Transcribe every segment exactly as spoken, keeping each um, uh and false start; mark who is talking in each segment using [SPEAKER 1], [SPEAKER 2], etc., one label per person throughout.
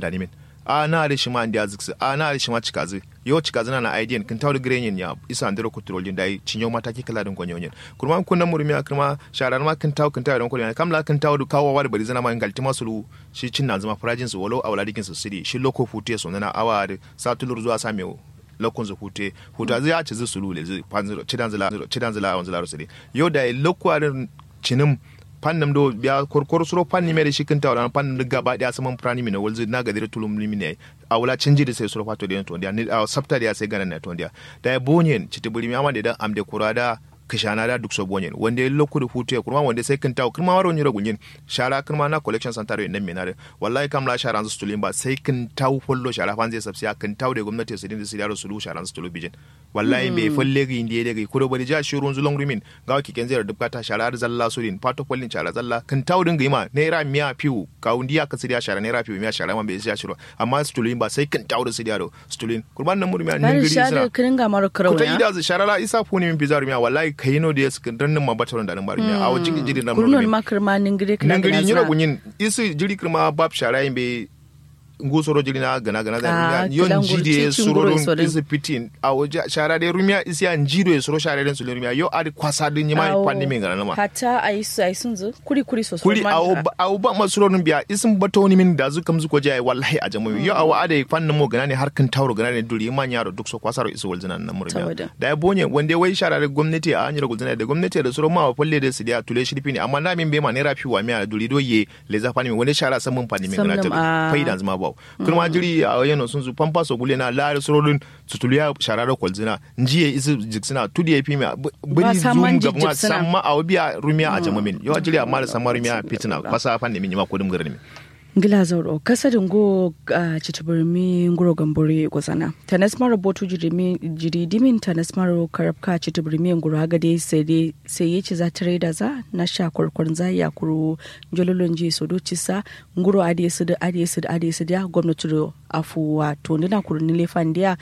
[SPEAKER 1] ndani min a na da shi ma andi aziksi a na da shi ma cikazi yo cikazi na na idea kin tawo grenyen ya isa andiro control din dai cinyo mata ki kala din gonyo nyen kurma kun na murmi akirma sharar ma kin tawo kin tawo don kullu kam la kin tawo du kawo wa da bari zana ma ngalti masulu shi cin nan zama farajin su walo awla dikin su sidi shi loko fute so na awa da satulur zuwa samewo lokon zu fute huta zai ya ci zu sulule zai panziro cidan zala cidan zala awan zala rusuli yo da lokwarin cinim fannin do biya korkor suro fanni mai da shi kan tawara fannin da gaba daya saman prani mina walzi na gadire tulum limine a wala cinji da sai suro fato da to dia ni a sabta da sai ganan na to dia da bonyen citiburi mi amade da amde kurada kishana da duk so bonyen wanda lokku da futu ya kurma wanda sai kan tawo kurma waro ni ragunyin shara kurma na collection center nan minare wallahi kam la shara su tulin ba sai kan tawo follo shara fan zai sabsiya kan tawo da gwamnati su dinda su yaro su lu shara su tulu bijin wallahi me folle gi indiye daga kuro bari ja shirun zulon rimin ga ki ken zai dubka ta shara da zalla surin pato follin shara zalla kan tawo dinga yima naira miya fiu ka undiya ka sidiya shara naira fiu miya shara man bai siya shiro amma su tulin ba sai kan tawo da sidiya do su tulin kurban nan murmiya nan gari
[SPEAKER 2] shara kirin ga maro karo
[SPEAKER 1] ya ko ta shara la isa funi min bizar miya wallahi kayino da su rannin ma bataron da nan bari miya a wajin jiri nan
[SPEAKER 2] kurnon makarma nin gire kana
[SPEAKER 1] gari ni ragunyin isi jiri kirma bab shara yin bai ngusoro jiri na gana gana da yon jide suroro isi pitin a waje shara da rumiya isi an jido suro shara da su rumiya yo adi kwasa din yima panni min gana ma
[SPEAKER 2] hata ai su ai sun zu kuri kuri so
[SPEAKER 1] kuri a ba masurorin biya isin batoni min da zu kam zu ko jai wallahi a jama'i yo a wa adi fannin mo gana ne har kan tauro gana ne duri man yaro duk so kwasaro isu waljina nan murmiya da ya bonye wanda wai shara da gwamnati a hanyar gulzina da gwamnati da suro ma wa falle da su da tule shirfi ne amma na min be ma ne rafi wa miya duri doye le za fanni wanda shara san mun fanni min gana ta faida zuma ba kuma jiri a yano sun su pampa so gule na la surodun tutuliya sharara kwalzina njiye isu jiksina tudi ya fi mai buri zum ga ma samma a wabiya rumiya a jamamin yawa jiri amma da samma rumiya fitina kwasa fanni min yima kodum garin min
[SPEAKER 2] ngila zauro kasadin go a citibirmi nguro gambore gozana tanas maro botu jirimi jiridimin tanas maro karabka citibirmi nguro hagade sai sai yace za ta reda za na sha korkon za ya kuro jololon ji so do cisa nguro ade su da ade su da ade su da gwamnati do afuwa to ndina kuro ni lefandia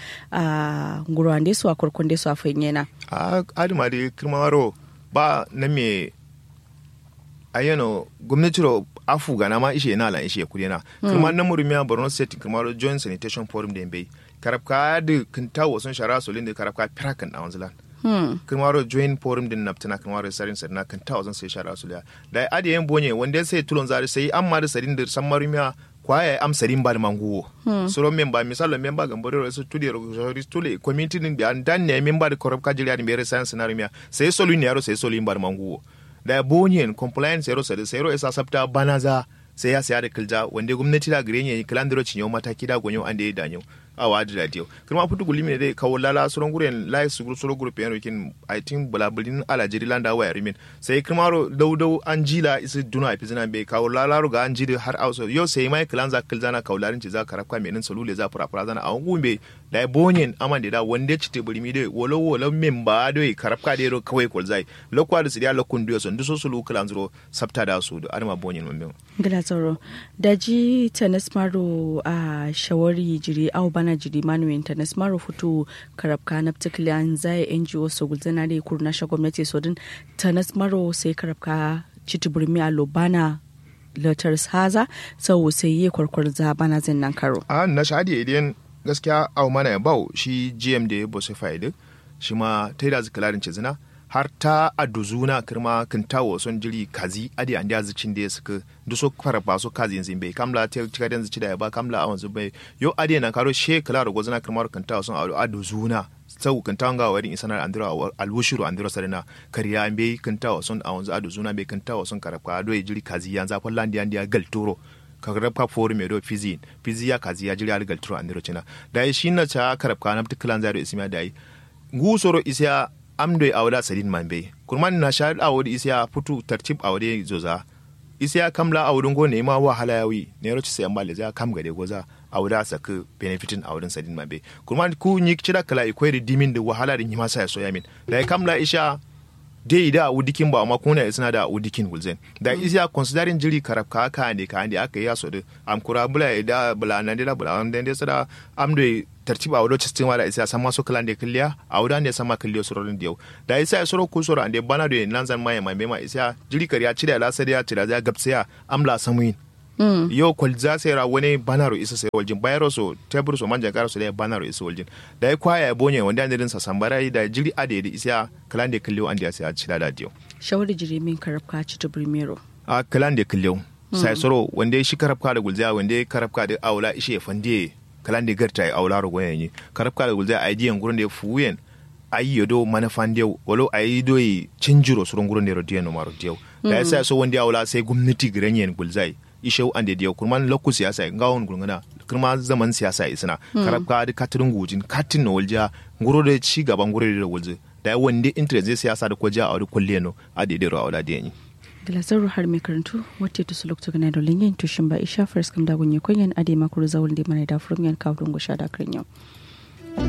[SPEAKER 2] a nguro ande su a korkon de su a fanyena
[SPEAKER 1] a adima de kirmaro ba na me ayano gwamnati do afu gana ma ishe na lan ishe kudi na kuma nan murumiya Borno State kuma Joint Sanitation Forum da bai karabka da kinta wasun shara solin da karabka pirakan a wanzulan kuma ro Joint Forum din naftana kuma ro sarin sarina kinta wasun sai shara soliya da adiyen bonye wanda sai tulon zari sai amma da sarin da san murumiya kwaye am sarin ba da manguwo suro memba misalo memba gambore su tudi ro tule community din da dan ne memba da karabka jiriya da mere science na rumiya sai solin yaro sai solin ba da manguwo da bonyen compliance zero sai zero isa sabta banaza sai ya saya da kilja wanda gwamnati da gare ne kilandiro cinyo mataki da gonyo an da ya danyo a wadi da dio kuma futu gulimi ne dai kawo lala suron guren lai su suro group yan rikin I think bulabulin alajiri landa waya rimin sai kuma ro daudau an jila isi duna fizina be kawo lala ro ga an jiri har auso yo sai mai kilanza kilzana kaularin ci za ka rakwa menin salule za fura fura zana a gumbe da bonyen amande da wanda ci te bulimi dai wolo wolo memba dai karafka dai ro kawai kolzai lokwa da sidiya lokun dio son duso sulu kilanzro sabta da su da arma bonyen mun
[SPEAKER 2] gila tsoro daji tanesmaro a shawari jiri au bana jiri manu tanesmaro futu karabka na particular zai N G O so gulzana dai kurna sha gwamnati so din tanesmaro sai karabka citiburmi a lobana letters haza sau sai yi kwarkwar za bana zan nan karo
[SPEAKER 1] a na shadi idan gaskiya au mana ya bau shi G M da bo sai faide shi ma taida zikalarin ce zina har ta aduzuna kirma kan tawo son jiri kazi adi an da zicin da suka duso fara ba so kazi yanzu bai kamla ta cika da zici da ba kamla a wanzu bai yo adi nan karo she kala da gozuna kirma kan tawo son aduzuna sau kan tawo ga wani isanar andira alwushuru andira sarina kariya an bai kan tawo son a wanzu aduzuna bai kan tawo son karabka do jiri kazi yanzu fa landi an da galtoro karabka forum me do fizi fizi ya kazi ya jiri galtoro andira cina da shi na ta karabka na particular zaro ismiya dai ngusoro isya amdo awda sadin mambe kurman na shar awdi isya futu tartib awde zoza isya kamla awdun go ne ma wahala yawi ne roci sai ambale za kam gade goza awda saka benefitin awdun sadin mambe kurman ku ni kira kala ikwai dimin da wahala din yima sai so yamin da kamla isha dai da udikin ba amma kuna isna da udikin gulzen da isya considering jiri karabka ka ne ka ande aka yi so da am kura bula da bula nan da bula nan da sada amdo tartiba wado cikin wala isa sama so kala de kliya awda ne sama kliyo surorin diyo da isa suro ku suro ande bana do nan zan mai mai ma isa jiri kariya cida la sadiya cida za gapsiya amla samuin yo kwalza sai ra wani banaro isa sai waljin bayaro so tebur so manja karo so da banaro isa waljin da ya kwaya ya bonye wanda ne din sa sambara da jiri ade da isa kalande kallo an da sai a cila da dio
[SPEAKER 2] shawari jiri min karabka ci tubrimero
[SPEAKER 1] a kalande kallo sai soro wanda shi karabka da gulza wanda karabka da aula ishe fande kalande garta ya aula rogo yanyi karabka da gulza aidiyan gurin da fuyen ayi yodo manafan dio walo ayi doyi cinjiro surun gurin da rodiyan no maro dio da yasa so wanda aula sai gwamnati giranyen gulzai ishau ande dio kurman lokku siyasa ngawon gurngana kurma zaman siyasa isina karabka da katirin gujin katin no walja nguro da ci gaban gure da walje da wanda interest zai siyasa da koja a wuri kulle no a daidai ro aula da yanyi
[SPEAKER 2] Gilasar har mai karantu wata ta suluk ta gana da lingin tushin ba isha first kam da gunye kunyan ade makuru zawul da mana da furum yan kawo dungo sha da kan yau